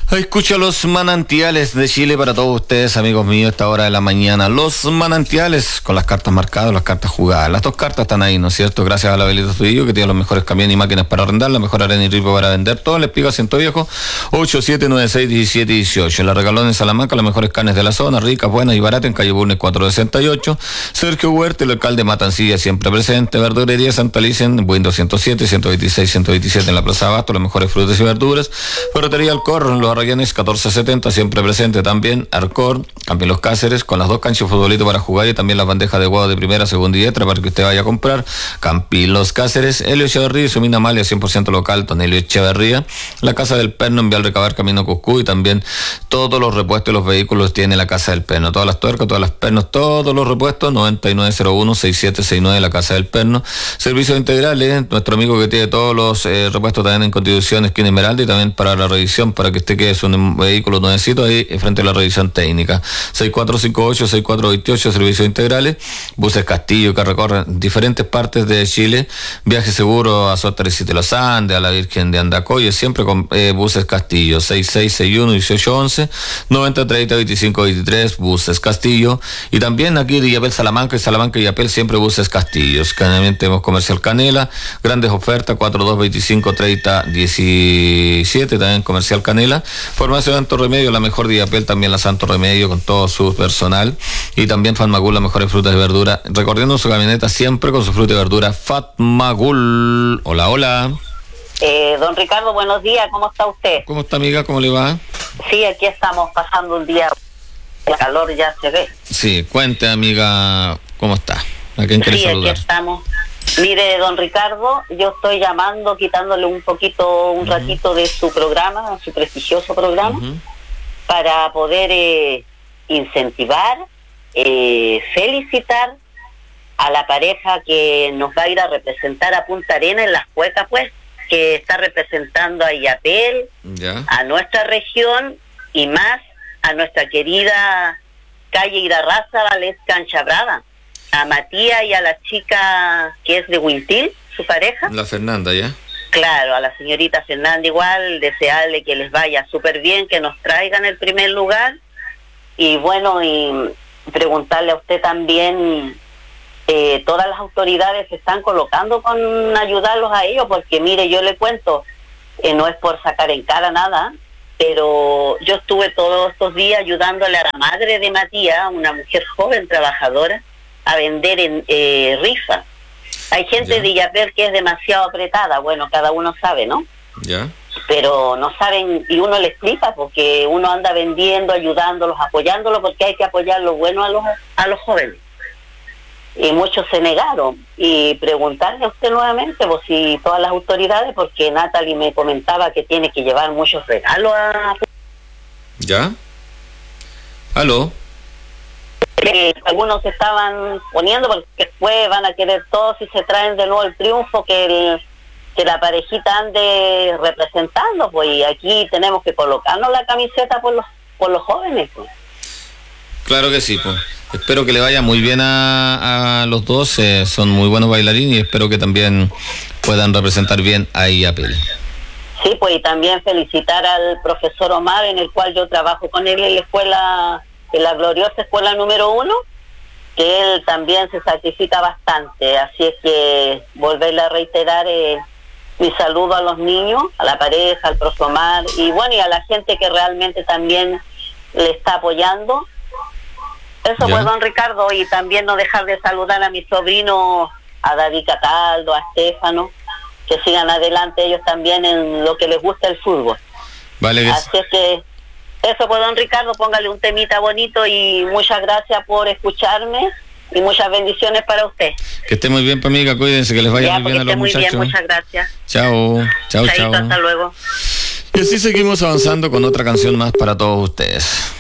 Escucha los manantiales de Chile para todos ustedes, amigos míos, a esta hora de la mañana. Los manantiales con las cartas marcadas, las cartas jugadas. Las dos cartas están ahí, ¿no es cierto? Gracias a la Belita Tudillo, que tiene los mejores camiones y máquinas para arrendar, la mejor arena y ripo para vender. Todo les pico a Ciento Viejo, 87961718. La regalón en Salamanca, las mejores carnes de la zona, ricas, buenas y baratas, en calle Bulnes 468. Sergio Huerta, el alcalde Matancilla, siempre presente. Verdulería Santa Licen, Windows 107, 126, 127 en la Plaza Abasto, las mejores frutas y verduras. Ferretería Alcor, los Arrayanes 1470, siempre presente también. Arcor, también Los Cáceres, con las dos canchas de futbolito para jugar y también las bandejas de huevo de primera, segunda y extra para que usted vaya a comprar. Campín Los Cáceres, Helio Echeverría y su mina Malia 100% local, Tonelio Echeverría. La Casa del Perno en Vial Recabar, camino Cuscú, y también todos los repuestos de los vehículos tiene la Casa del Perno. Todas las tuercas, todas las pernos, todos los repuestos, 9901-6769, la Casa del Perno. Servicios integrales, nuestro amigo que tiene todos los repuestos también en Constitución, esquina Esmeralda, y también para la revisión, para que usted quede un vehículo nuevecito ahí frente a la revisión técnica. 6458-6428, servicios integrales. Buses Castillo, que recorren diferentes partes de Chile. Viaje seguro a Santa Teresita de los Andes, a la Virgen de Andacoy, siempre con Buses Castillo. 6661-1811, 9030-2523, Buses Castillo. Y también aquí de Illapel Salamanca, y Salamanca y Illapel, siempre Buses Castillos. También tenemos Comercial Canela, grandes ofertas, 4225-3017, también Comercial Canela. Farmacia Santo Remedio, la mejor de Illapel, también la Santo Remedio con todo su personal. Y también Fatmagul, las mejores frutas y verduras, recorriendo su camioneta siempre con su fruta y verdura. Fatmagul. Hola, hola. Don Ricardo, buenos días, ¿cómo está usted? ¿Cómo está, amiga? ¿Cómo le va? Sí, aquí estamos pasando un día, el calor ya se ve. Sí, cuente, amiga, ¿cómo está? ¿A quién quiere saludar? Sí, aquí estamos. Mire, don Ricardo, yo estoy llamando, quitándole un ratito de su programa, su prestigioso programa, para poder incentivar, felicitar a la pareja que nos va a ir a representar a Punta Arenas en las Cuecas, pues, que está representando a Illapel, a nuestra región y más a nuestra querida calle Irarrázaval, Valés Cancha Brava, a Matías y a la chica que es de Huintil, su pareja. La Fernanda, ¿ya? Claro, a la señorita Fernanda igual, desearle que les vaya súper bien, que nos traigan el primer lugar. Y bueno, y preguntarle a usted también, todas las autoridades se están colocando con ayudarlos a ellos, porque mire, yo le cuento, no es por sacar en cara nada, pero yo estuve todos estos días ayudándole a la madre de Matías, una mujer joven, trabajadora, a vender en rifa. Hay gente de Illapel que es demasiado apretada, bueno, cada uno sabe, ¿no? Pero no saben, y uno le explica, porque uno anda vendiendo, ayudándolos, apoyándolos, porque hay que apoyar lo bueno a los jóvenes. Y muchos se negaron. Y preguntarle a usted nuevamente, pues, si todas las autoridades, porque Natalie me comentaba que tiene que llevar muchos regalos a... ¿Ya? ¿Aló? Algunos se estaban poniendo porque después van a querer todos, si se traen de nuevo el triunfo, que la parejita ande representando, pues, y aquí tenemos que colocarnos la camiseta por los jóvenes, pues. Claro que sí, pues. Espero que le vaya muy bien a los dos, son muy buenos bailarines, y espero que también puedan representar bien a Illapel. Sí, pues, y también felicitar al profesor Omar, en el cual yo trabajo con él en la escuela, en la gloriosa escuela número 1, que él también se sacrifica bastante, así es que volverle a reiterar mi saludo a los niños, a la pareja, al profesor Omar, y bueno, y a la gente que realmente también le está apoyando. Eso fue, don Ricardo, y también no dejar de saludar a mis sobrinos, a David Cataldo, a Estefano, que sigan adelante ellos también en lo que les gusta el fútbol. Vale. Así es que eso fue, don Ricardo, póngale un temita bonito y muchas gracias por escucharme y muchas bendiciones para usted. Que esté muy bien, amiga, cuídense, que les vaya muy bien a los muchachos. Muy bien, muchas gracias. Chao. Chao. Hasta luego. Y así seguimos avanzando con otra canción más para todos ustedes.